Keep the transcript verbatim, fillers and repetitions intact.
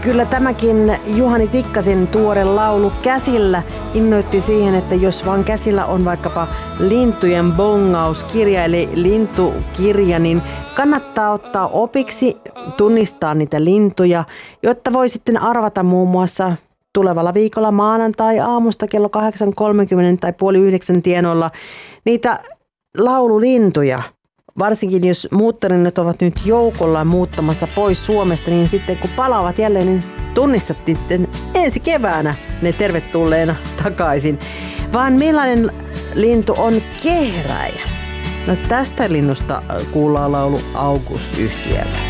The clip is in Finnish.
Kyllä tämäkin Juhani Tikkasen tuore laulu Käsillä innoitti siihen, että jos vaan käsillä on vaikkapa lintujen bongauskirja eli lintukirja, niin kannattaa ottaa opiksi, tunnistaa niitä lintuja, jotta voi sitten arvata muun muassa tulevalla viikolla maanantai-aamusta kello kahdeksan kolmekymmentä tai puoli yhdeksän tienoilla niitä laululintuja. Varsinkin jos muuttolinnut ovat nyt joukolla muuttamassa pois Suomesta, niin sitten kun palaavat jälleen, niin tunnistat ensi keväänä ne tervetulleena takaisin. Vaan millainen lintu on kehräjä? No tästä linnusta kuullaan laulu August-yhtyeltä.